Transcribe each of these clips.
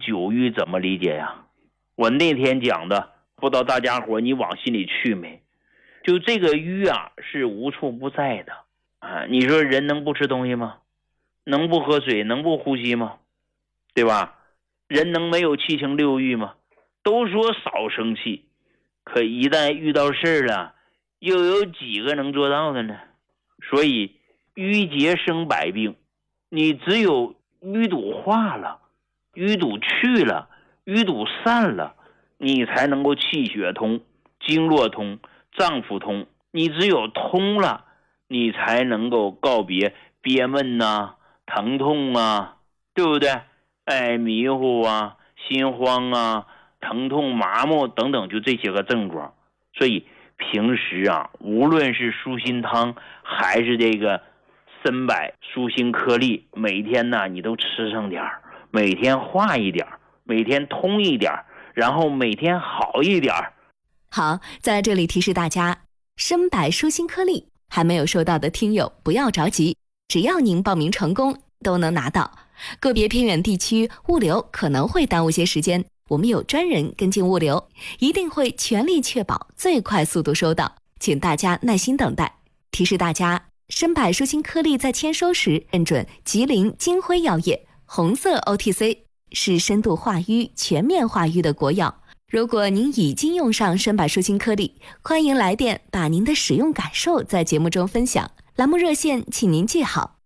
久郁怎么理解呀？我那天讲的，不知道大家伙你往心里去没？就这个郁啊，是无处不在的啊！你说人能不吃东西吗？能不喝水？能不呼吸吗？对吧？人能没有七情六欲吗？都说少生气，可一旦遇到事了，又有几个能做到的呢？所以郁结生百病，你只有淤堵化了，淤堵去了，淤堵散了，你才能够气血通，经络通，脏腑通。你只有通了，你才能够告别憋闷啊、疼痛啊，对不对？迷糊啊、心慌啊、疼痛麻木等等，就这些个症状。所以平时啊，无论是舒心汤还是这个参柏舒心颗粒，每天呢你都吃上点，每天化一点，每天通一点，然后每天好一点。 好，在这里提示大家，参柏舒心颗粒还没有收到的听友不要着急，只要您报名成功都能拿到。个别偏远地区物流可能会耽误些时间，我们有专人跟进物流，一定会全力确保最快速度收到，请大家耐心等待。提示大家，参柏舒心颗粒在签收时认准吉林金辉药业红色 OTC， 是深度化瘀、全面化瘀的国药。如果您已经用上参柏舒心颗粒，欢迎来电把您的使用感受在节目中分享。栏目热线请您记好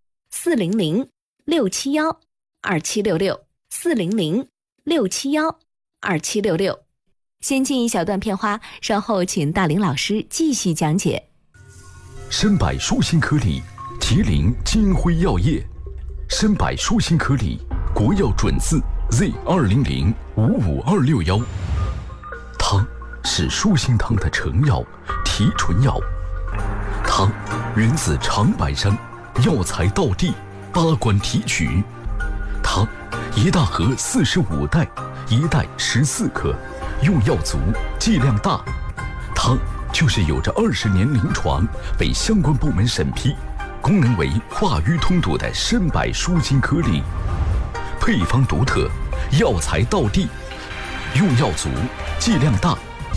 400-671-2766，400-671-2766。先进一小段片花，稍后请大林老师继续讲解。 参柏舒心颗粒，吉林金辉药业。参柏舒心颗粒，国药准字 Z200-55261。汤是舒心汤的成药、提纯药。汤源自长白山，药材道地，八关提取。汤一大盒45袋，一袋14克，用药足，剂量大。汤就是有着20年临床，被相关部门审批，功能为化瘀通堵的参柏舒心颗粒。配方独特，药材道地，用药足，剂量大。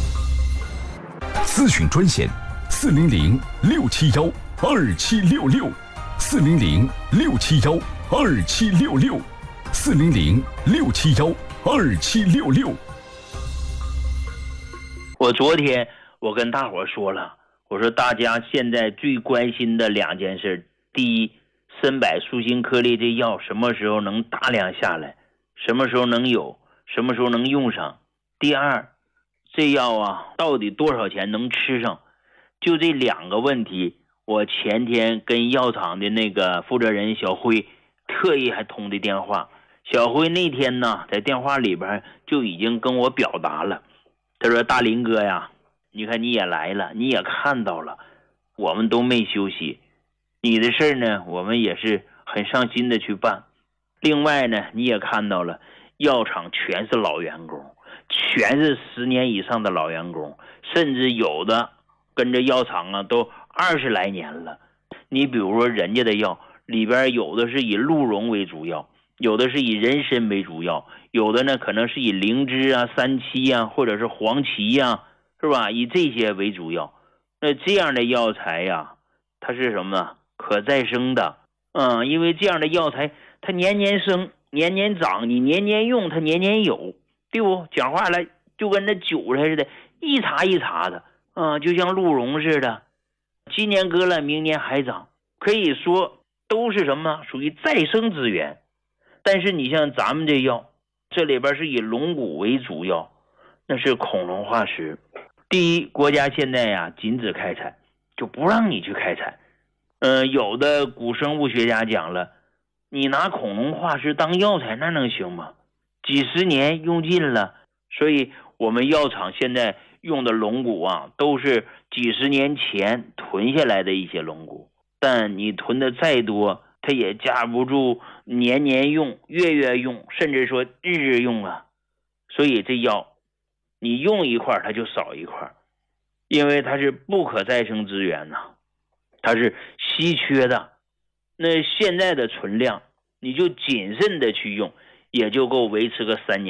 咨询专线400-671-2766，400-671-2766，400-671-2766。 我昨天我跟大伙说了，我说大家现在最关心的2件事，第一，参柏舒心颗粒这药什么时候能大量下来，什么时候能有，什么时候能用上。第二，这药啊到底多少钱能吃上。就这2个问题，我前天跟药厂的那个负责人小辉特意还通的电话。小辉那天呢在电话里边就已经跟我表达了，他说大林哥呀，你看你也来了，你也看到了，我们都没休息，你的事呢我们也是很上心的去办。另外呢你也看到了，药厂全是老员工，全是10年以上的老员工，甚至有的跟着药厂啊都20来年了。你比如说人家的药里边有的是以鹿茸为主要，有的是以人参为主要，有的呢可能是以灵芝啊、三七啊或者是黄芪啊，是吧？以这些为主要。那这样的药材呀，它是什么呢？可再生的。因为这样的药材它年年生年年长，你年年用它年年有，对不？讲话来就跟那韭菜似的，一茬一茬的，就像鹿茸似的，今年割了明年还长，可以说都是什么呢？属于再生资源。但是你像咱们这药，这里边是以龙骨为主要，那是恐龙化石。第一，国家现在呀禁止开采，就不让你去开采。有的古生物学家讲了，你拿恐龙化石当药材那能行吗？几十年用尽了，所以我们药厂现在用的龙骨啊，都是几十年前囤下来的一些龙骨，但你囤的再多，它也架不住年年用、月月用，甚至说日日用啊。所以这药你用一块它就少一块，因为它是不可再生资源呐，它是稀缺的。那现在的存量你就谨慎的去用，也就够维持个3年。